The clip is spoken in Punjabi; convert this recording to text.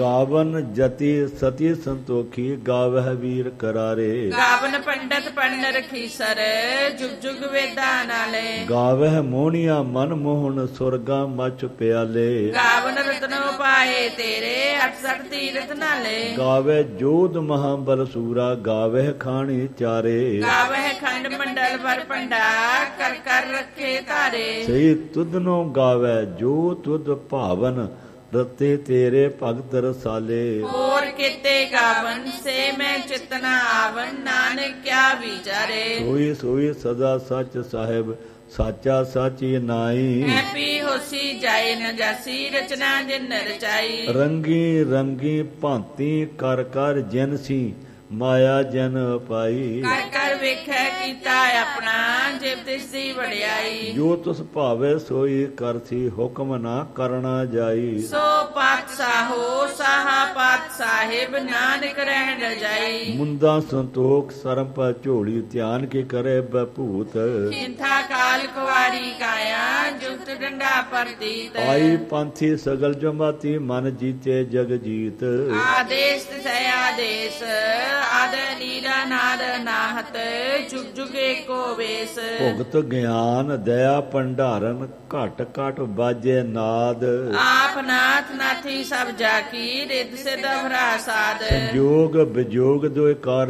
ਗਾਵਨ ਜਤੀ ਸਤੀ ਸੰਤੋਖੀ ਗਾਵਹਿ ਵੀਰ ਕਰਾਰੇ। ਗਾਵਨ ਪੰਡਤ ਪੜਨ ਰਖੀਸਰ ਜੁਗ ਜੁਗ ਵੇਦਾਂ ਨਾਲੇ। ਗਾਵਹਿ ਮੋਹਣੀਆ ਮਨ ਮੋਹਨ ਸੁਰਗਾ ਮਚ ਪਿਆਲੇ। ਗਾਵਨ ਰਤਨੋ ਪਾਏ ਤੇਰੇ 68 ਤੀਰਥ ਨਾਲੇ। ਗਾਵਹਿ ਜੋਧ ਮਹਾਬਲ ਸੂਰਾ ਗਾਵਹਿ ਖਾਣੀ ਚਾਰੇ। ਗਾਵਹਿ ਖੰਡ ਮੰਡਲ ਵਰ ਪੰਡਾ ਕਰ ਕਰ ਰੱਖੇ ਧਾਰੇ। ਸਹੀ ਤੁਧਨੋ ਗਾਵੈ ਜੋ ਤੁਧ ਭਾਵਨ ਰਤੇ ਤੇਰੇ ਭਗਤ ਰਸਾਲੇ। ਹੋਰ ਕੀਤੇ ਗਾਵਨ ਸੇ ਮੈਂ ਚਿਤਨਾ ਆਵਨ ਨਾਨਕ ਕਿਆ ਵਿਚਾਰੇ। ਸੋਈ ਸੋਈ ਸਦਾ ਸੱਚ ਸਾਹਿਬ ਸਾਚਾ ਸਾਚੀ ਨਾਈ। ਐ ਪੀ ਹੋਸੀ ਜਾਏ ਨ ਜਾਸੀ ਰਚਨਾ ਜਿਨ ਰਚਾਈ। ਰੰਗੀ ਰੰਗੀ ਭਾਂਤੀ ਕਰ ਕਰ ਜਿਨ ਸੀ ਮਾਇਆ ਜਨ ਪਾਈ। ਕਰ ਕਰ ਵੇਖੈ ਕੀਤਾ ਆਪਣਾ ਜਿਵ ਤਿਸ ਦੀ ਵਡਿਆਈ। ਜੋ ਤੁਸ ਭਾਵੇ ਸੋਈ ਕਰਸੀ ਹੁਕਮ ਨਾ ਕਰਨਾ ਜਾਈ। ਸੋ ਪਾਤਸ਼ਾਹੋ ਸਾਹਾ ਪਾਤ ਸਾਹਿਬ ਨਾਨਕ ਰਹਿਣ ਰਜਾਈ। ਮੁੰਦਾ ਸੰਤੋਖ ਸਰਮ ਪਰ ਝੋਲੀ ਧਿਆਨ ਕੇ ਕਰੇ ਬਭੂਤ। ਚਿੰਤਾ ਕਾਲ ਕੁਵਾਰੀ ਕਾਇਆ ਜੁਗਤ ਡੰਡਾ ਪ੍ਰਤੀਤ। ਆਈ ਪੰਥੀ ਸਗਲ ਜਮਾਤੀ ਮਨ ਜੀਤੇ ਜਗ ਜੀਤ। ਆਦੇਸ਼ ਤਿਸੈ ਆਦੇਸ਼ ਆਦ ਨੀਰਾ ਨਾਦ ਨਾਹਤ ਜੁਗ ਜੁਗ ਏਕੋ ਵੇਸ। ਭੁਗਤ ਗਿਆਨ ਦਇਆ ਭੰਡਾਰਨ ਘਟ ਘਟ ਬਾਜੇ ਨਾਦ। ਆਪ ਨਾਥ ਨਾਥੀ ਸਭ ਜਾ ਕੀ ਰਿੱਧ ਸਿਧ ਭਰਾ ਸਾਧ। ਸੰਜੋਗ ਵਿਜੋਗ ਦੋਇ ਕਾਰ